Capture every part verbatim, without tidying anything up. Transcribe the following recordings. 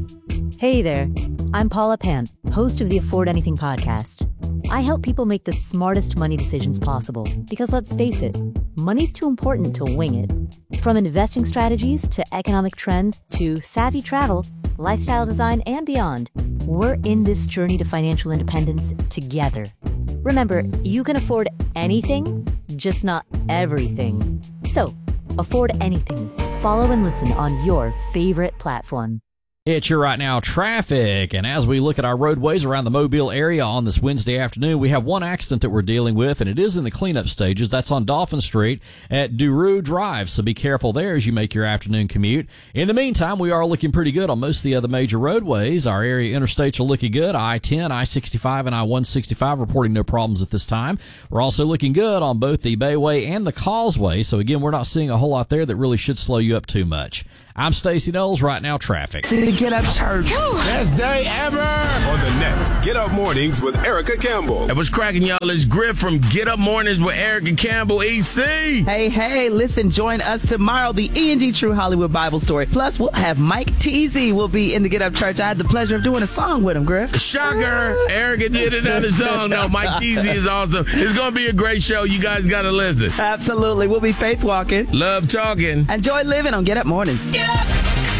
Hey there, I'm Paula Pant, host of the Afford Anything podcast. I help people make the smartest money decisions possible because, let's face it, money's too important to wing it. From investing strategies to economic trends to savvy travel, lifestyle design, and beyond, we're in this journey to financial independence together. Remember, you can afford anything, just not everything. So, afford anything. Follow and listen on your favorite platform. It's your right now traffic, and as we look at our roadways around the Mobile area on this Wednesday afternoon, we have one accident that we're dealing with, and it is in the cleanup stages. That's on Dolphin Street at Duru Drive, so be careful there as you make your afternoon commute. In the meantime, we are looking pretty good on most of the other major roadways. Our area interstates are looking good. I ten, I sixty-five, and I one sixty-five reporting no problems at this time. We're also looking good on both the Bayway and the Causeway, so again, we're not seeing a whole lot there that really should slow you up too much. I'm Stacey Knowles, right now traffic. Get Up Church. Best day ever. On the next Get Up Mornings with Erica Campbell. Hey, what's cracking, y'all? It's Griff from Get Up Mornings with Erica Campbell, E C. Hey, hey, listen, join us tomorrow, the E and G True Hollywood Bible Story. Plus, we'll have Mike Teasy will be in the Get Up Church. I had the pleasure of doing a song with him, Griff. Shocker. Erica did another song. No, Mike Teasy is awesome. It's going to be a great show. You guys got to listen. Absolutely. We'll be faith walking. Love talking. Enjoy living on Get Up Mornings. Get up.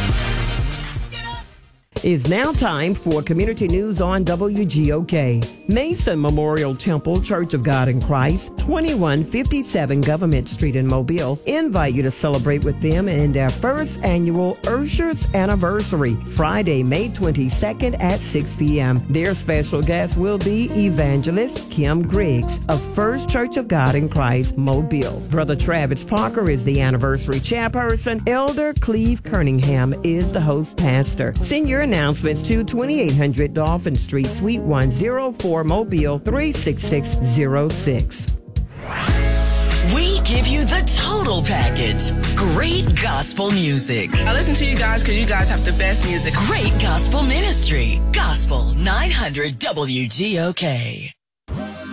It's now time for community news on W G O K. Mason Memorial Temple Church of God in Christ, twenty-one fifty-seven Government Street in Mobile, invite you to celebrate with them in their first annual Ushers Anniversary, Friday, May twenty-second at six p.m. Their special guest will be Evangelist Kim Griggs of First Church of God in Christ, Mobile. Brother Travis Parker is the anniversary chairperson. Elder Cleve Kerningham is the host pastor. Senior announcements to twenty-eight hundred Dolphin Street, Suite one oh four, Mobile, three six six zero six. We give you the total package. Great gospel music. I listen to you guys because you guys have the best music. Great gospel ministry. Gospel nine hundred W G O K.